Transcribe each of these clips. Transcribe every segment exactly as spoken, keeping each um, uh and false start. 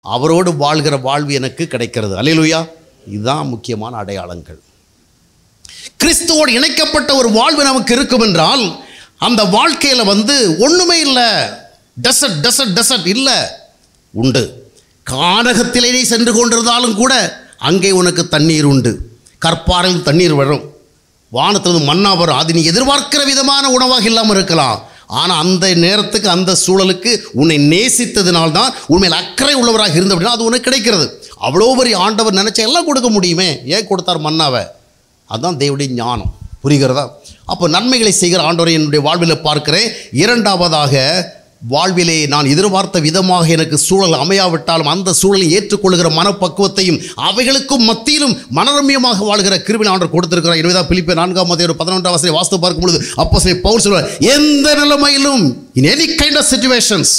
அவரோடு வாழ்கிற வாழ்வு எனக்கு கிடைக்கிறது. அல்லேலூயா. இதுதான் முக்கியமான அடையாளங்கள். கிறிஸ்துவோடு இணைக்கப்பட்ட ஒரு வாழ்வு நமக்கு இருக்கும் என்றால் அந்த வாழ்க்கையில் வந்து ஒன்றுமே இல்லை, டெசர்ட் டெசர்ட் டெசர்ட் இல்லை, உண்டு. கானகத்திலே சென்று கொண்டிருந்தாலும் கூட அங்கே உனக்கு தண்ணீர் உண்டு. கற்பாறையில் தண்ணீர் வரும், வானத்திலிருந்து மன்னா வரும். அது நீ எதிர்பார்க்கிற விதமான உணவாக இல்லாமல் இருக்கலாம், ஆனால் அந்த நேரத்துக்கு அந்த சூழலுக்கு உன்னை நேசித்ததினால்தான் உண்மையில் அக்கறை உள்ளவராக இருந்த அப்படின்னா அது உனக்கு கிடைக்கிறது. அவ்வளோ பெரிய ஆண்டவர் நினச்சா எல்லாம் கொடுக்க முடியுமே, ஏன் கொடுத்தார் மன்னாவை? அதுதான் தேவனுடைய ஞானம். புரிகிறதா? அப்போ நன்மைகளை செய்கிற ஆண்டவரை என்னுடைய வாழ்வில் பார்க்கிறேன். இரண்டாவதாக, வாழ்விலே நான் எதிர்பார்த்த விதமாக எனக்கு சூழல் அமையாவிட்டாலும் அந்த சூழலை ஏற்றுக்கொள்கிற மனப்பக்குவத்தையும் அவைகளுக்கும் மத்தியிலும் மனரம்யமாக வாழ்கிற கிருபையை ஆண்டவர் கொடுத்திருக்கிறார். எனவே தான் பிலிப்பியர் நான்காம் அதிகாரம் பதினொன்றாம் வசனத்தை வாசித்து பார்க்கும் பொழுது அப்போஸ்தலன் பவுல் சொல்வார், எந்த நிலைமையிலும் in any kind of situations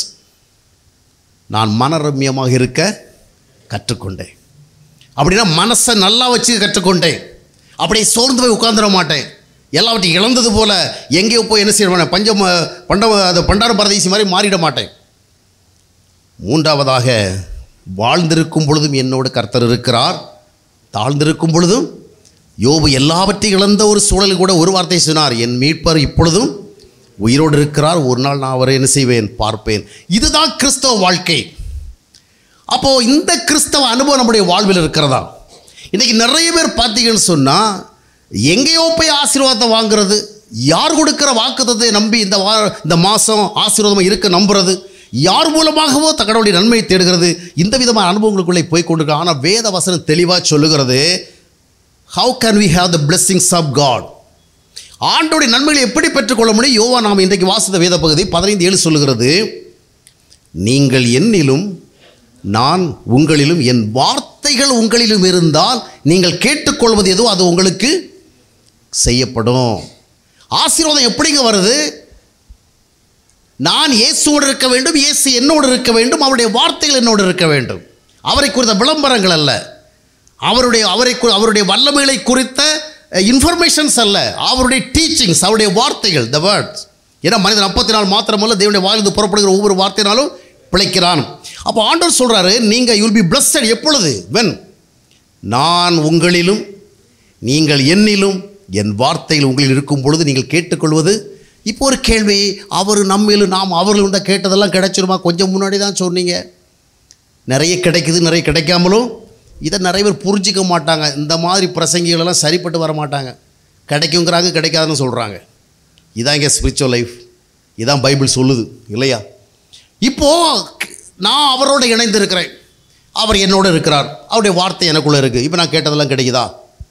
நான் மனரம்யமாக இருக்க கற்றுக்கொண்டேன். அப்படின்னா மனசை நல்லா வச்சு கற்றுக்கொண்டேன். அப்படியே சோர்ந்து போய் உட்கார்ந்துட மாட்டேன். எல்லாவற்றையும் இழந்தது போல எங்கேயோ போய் என்ன செய்ய பஞ்சம் பண்ட அது பண்டார பரதேசி மாதிரி மாறிட மாட்டேன். மூன்றாவதாக, வாழ்ந்திருக்கும் பொழுதும் என்னோடு கர்த்தர் இருக்கிறார், தாழ்ந்திருக்கும் பொழுதும். யோபு எல்லாவற்றையும் இழந்த ஒரு சூழலில் கூட ஒரு வார்த்தை சொன்னார், என் மீட்பர் இப்பொழுதும் உயிரோடு இருக்கிறார், ஒரு நாள் நான் அவரை என்ன செய்வேன், பார்ப்பேன். இதுதான் கிறிஸ்தவ வாழ்க்கை. அப்போது இந்த கிறிஸ்தவ அனுபவம் நம்முடைய வாழ்வில் இருக்கிறதா? இன்றைக்கி நிறைய பேர் பார்த்தீங்கன்னு சொன்னால் எங்கேயோ போய் ஆசீர்வாதத்தை வாங்குறது, யார் கொடுக்குற வாக்குத்தத்தை நம்பி இந்த வா இந்த மாதம் ஆசீர்வாதமாக இருக்க நம்புறது, யார் மூலமாகவோ தகவலுடைய நன்மையை தேடுகிறது, இந்த விதமான அனுபவங்களுக்குள்ளே போய் கொண்டிருக்க. ஆனால் வேத வசனம் தெளிவாக சொல்லுகிறது, how can we have the blessings of God? ஆண்டோடைய நன்மைகளை எப்படி பெற்றுக்கொள்ள முடியும்? யோவா நாம் இன்றைக்கு வாசித்த வேத பகுதி பதினைந்து ஏழு சொல்லுகிறது, நீங்கள் என்னிலும் நான் உங்களிலும் என் வார்த்தைகள் உங்களிலும் இருந்தால் நீங்கள் கேட்டுக்கொள்வது எதோ அது உங்களுக்கு செய்யப்படும். ஆசீர்வாதம் எப்படிங்க வருது? நான் இயேசுவோடு இருக்க வேண்டும், இயேசு என்னோடு இருக்க வேண்டும், அவருடைய வார்த்தைகள் என்னோடு இருக்க வேண்டும். அவரை குறித்த விளம்பரங்கள் அல்ல, அவருடைய அவரை அவருடைய வல்லமைகளை குறித்த இன்ஃபர்மேஷன்ஸ் அல்ல, அவருடைய டீச்சிங்ஸ், அவருடைய வார்த்தைகள், த வேர்ட்ஸ். ஏன்னா மனிதன் அப்பத்தினால் மாத்திரமல்ல, தேவனுடைய வாயிலிருந்து புறப்படுகிற ஒவ்வொரு வார்த்தையினாலும் பிழைக்கிறான். அப்போ ஆண்டவர் சொல்கிறாரு, நீங்கள் யூல் பி பிளஸ்ட். எப்பொழுது? வென் நான் உங்களிலும் நீங்கள் என்னிலும் என் வார்த்தையில் உங்களில் இருக்கும் பொழுது நீங்கள் கேட்டுக்கொள்வது. இப்போ ஒரு கேள்வி, அவர் நம்மிலும் நாம் அவர்களும் தான் கேட்டதெல்லாம் கிடைச்சிருமா? கொஞ்சம் முன்னாடி தான் சொன்னீங்க நிறைய கிடைக்குது, நிறைய கிடைக்காமலும். இதை நிறைய பேர் புரிஞ்சிக்க மாட்டாங்க. இந்த மாதிரி பிரசங்கிகளெல்லாம் சரிப்பட்டு வர மாட்டாங்க. கிடைக்குங்கிறாங்க, கிடைக்காதுன்னு சொல்கிறாங்க. இதான் இங்கே ஸ்பிரிச்சுவல் லைஃப், இதான் பைபிள் சொல்லுது இல்லையா? இப்போது நான் அவரோடு இணைந்து இருக்கிறேன், அவர் என்னோடு இருக்கிறார், அவருடைய வார்த்தை எனக்குள்ளே இருக்குது. இப்போ நான் கேட்டதெல்லாம் கிடைக்குதா?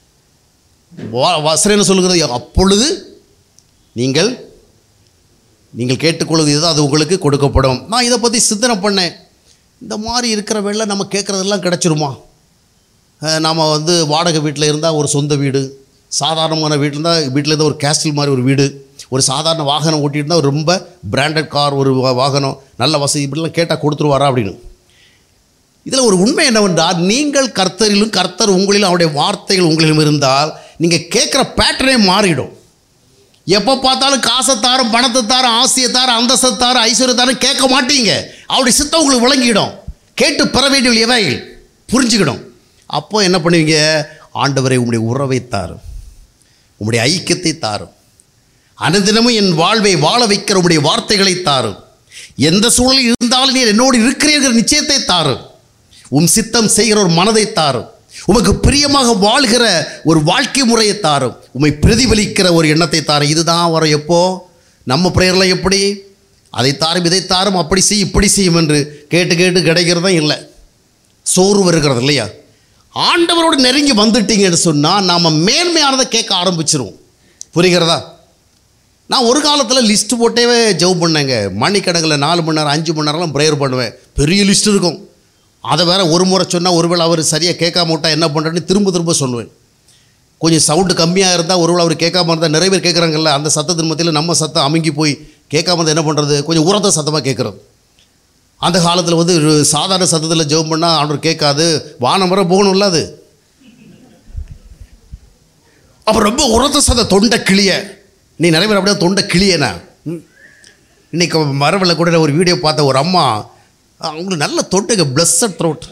வசனம் என்ன சொல்லுகிறது? அப்பொழுது நீங்கள் நீங்கள் கேட்டுக்கொள்வது இதுதான், அது உங்களுக்கு கொடுக்கப்படும். நான் இதை பற்றி சிந்தனை பண்ணேன். இந்த மாதிரி இருக்கிற வேளை நம்ம கேட்குறதெல்லாம் கிடச்சிருமா? நாம் வந்து வாடகை வீட்டில் இருந்தால் ஒரு சொந்த வீடு, சாதாரணமான வீட்டில் இருந்தால் வீட்டில் இருந்தால் ஒரு கேஸ்டில் மாதிரி ஒரு வீடு, ஒரு சாதாரண வாகனம் ஓட்டிகிட்டு இருந்தால் ரொம்ப பிராண்டட் கார், ஒரு வாகனம், நல்ல வசதி, இப்படிலாம் கேட்டால் கொடுத்துருவாரா அப்படின்னு. இதில் ஒரு உண்மை என்னவென்றால், நீங்கள் கர்த்தரிலும் கர்த்தர் உங்களிலும் அவருடைய வார்த்தைகள் உங்களிலும் இருந்தால் நீங்கள் கேட்குற பேட்டர்னே மாறிடும். எப்போ பார்த்தாலும் காசைத்தாரும், பணத்தைத்தாரும், ஆசையத்தாரும், அந்தஸ்தாரும், ஐஸ்வர்யத்தாரும் கேட்க மாட்டீங்க. அவருடைய சித்தம் உங்களுக்கு விளங்கிடும். கேட்டு பெற வேண்டிய எவை புரிஞ்சுக்கிடும். அப்போ என்ன பண்ணுவீங்க? ஆண்டவரை உங்களுடைய உறவை தாரும், உங்களுடைய ஐக்கியத்தை தாரும், அனுதினமும் என் வாழ்வை வாழ வைக்கிற உங்களுடைய வார்த்தைகளை தாரும், எந்த சூழலில் இருந்தாலும் நீர் என்னோடு இருக்கிறீர்கள் நிச்சயத்தை தாரும், உம் சித்தம் செய்கிற ஒரு மனதை தாரும், உமக்கு பிரியமாக வாழ்கிற ஒரு வாழ்க்கை முறையை தாரும், உம்மை பிரதிபலிக்கிற ஒரு எண்ணத்தை தாரும். இதுதான் வரும். எப்போ நம்ம பிரேயரில் எப்படி அதை தாரும், இதை தாரும், அப்படி செய் இப்படி செய்யும் என்று கேட்டு கேட்டு கிடைக்கிறதும் இல்லை, சோறு வருகிறது இல்லையா? ஆண்டவரோடு நெருங்கி வந்துட்டீங்கன்னு சொன்னால் நாம் மேன்மையானதை கேட்க ஆரம்பிச்சிருவோம். புரிகிறதா? நான் ஒரு காலத்தில் லிஸ்ட்டு போட்டே ஜெபம் பண்ணேங்க. மணிக்கணக்கில் நாலு மணி நேரம் அஞ்சு மணி நேரம்லாம் ப்ரேயர் பண்ணுவேன். பெரிய லிஸ்ட் இருக்கும். அதை வேறு ஒரு முறை சொன்னால் ஒருவேளை அவர் சரியாக கேட்காம விட்டால் என்ன பண்ணுறேன்னு திரும்ப திரும்ப சொல்லுவேன். கொஞ்சம் சவுண்டு கம்மியாக இருந்தால் ஒருவேளை அவர் கேட்காம இருந்தால், நிறைய பேர் கேட்குறாங்கல்ல, அந்த சத்தத்தின் மத்தியில் நம்ம சத்தம் அமுங்கி போய் கேட்காம இருந்தால் என்ன பண்ணுறது? கொஞ்சம் உரத்த சத்தமாக கேட்குறது. அந்த காலத்தில் வந்து சாதாரண சத்தத்தில் ஜெபம் பண்ணால் அவர் கேட்காது, வானம் வர போகணும்ல அது. அப்புறம் ரொம்ப உரத்த சத்தம், தொண்டை கிளிய. நீ நிறைய பேர் அப்படியே தொண்டை கிளியனா. இன்றைக்கி மரவில் கூட ஒரு வீடியோ பார்த்த, ஒரு அம்மா அவங்களுக்கு நல்ல தொட்டுங்க, பிளஸ்ஸட் த்ரோட்.